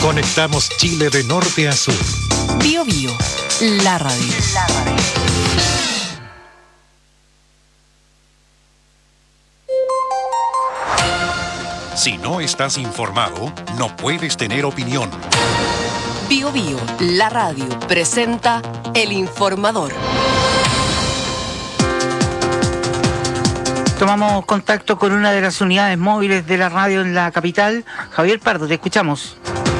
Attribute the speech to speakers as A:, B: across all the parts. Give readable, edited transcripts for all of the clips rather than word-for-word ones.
A: Conectamos Chile de norte a sur.
B: Bio Bio, la radio.
A: Si no estás informado, no puedes tener opinión.
B: Bio Bio, la radio, presenta El Informador.
C: Tomamos contacto con una de las unidades móviles de la radio en la capital. Javier Pardo, te escuchamos.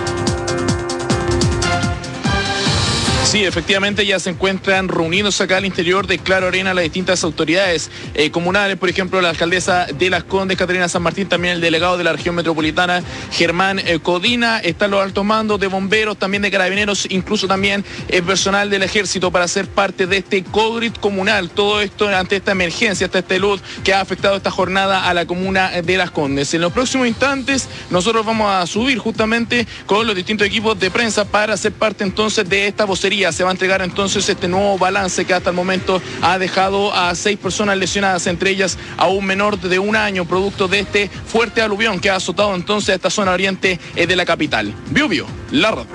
D: Sí, efectivamente ya se encuentran reunidos acá al interior de Claro Arena las distintas autoridades comunales, por ejemplo la alcaldesa de Las Condes, Catarina San Martín, también el delegado de la región metropolitana, Germán Codina, están los altos mandos de bomberos, también de carabineros, incluso también el personal del ejército para ser parte de este COGRIT comunal, todo esto ante esta emergencia, ante este luz que ha afectado esta jornada a la comuna de Las Condes. En los próximos instantes nosotros vamos a subir justamente con los distintos equipos de prensa para ser parte entonces de esta vocería. Se va a entregar entonces este nuevo balance que hasta el momento ha dejado a 6 personas lesionadas, entre ellas a un menor de 1 año, producto de este fuerte aluvión que ha azotado entonces esta zona oriente de la capital. Bio Bio, la radio.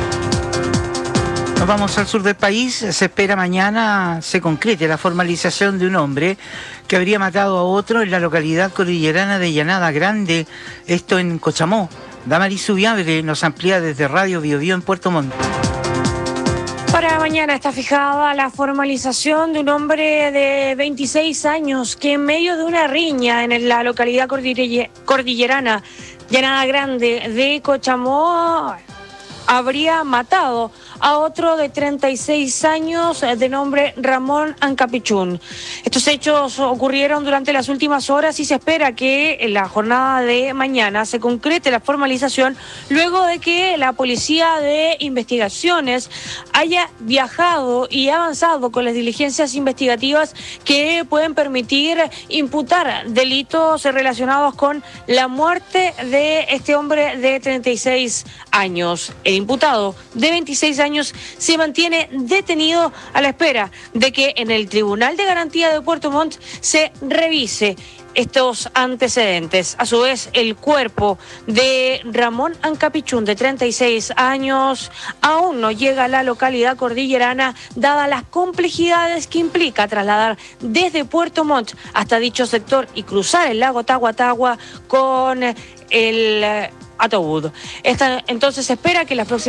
C: Nos vamos al sur del país. Se espera mañana se concrete la formalización de un hombre que habría matado a otro en la localidad cordillerana de Llanada Grande, esto en Cochamó. Damaris Subiabre nos amplía desde Radio Bio Bio en Puerto Montt.
E: Para mañana está fijada la formalización de un hombre de 26 años que en medio de una riña en la localidad cordillerana Llanada Grande de Cochamó habría matado a otro de 36 años de nombre Ramón Ancapichún. Estos hechos ocurrieron durante las últimas horas y se espera que en la jornada de mañana se concrete la formalización luego de que la Policía de Investigaciones haya viajado y avanzado con las diligencias investigativas que pueden permitir imputar delitos relacionados con la muerte de este hombre de 36 años. El imputado de 26 años se mantiene detenido a la espera de que en el Tribunal de Garantía de Puerto Montt se revise estos antecedentes. A su vez, el cuerpo de Ramón Ancapichún, de 36 años, aún no llega a la localidad cordillerana, dadas las complejidades que implica trasladar desde Puerto Montt hasta dicho sector y cruzar el lago Tahuatahua con el ataúd. Entonces se espera que las próximas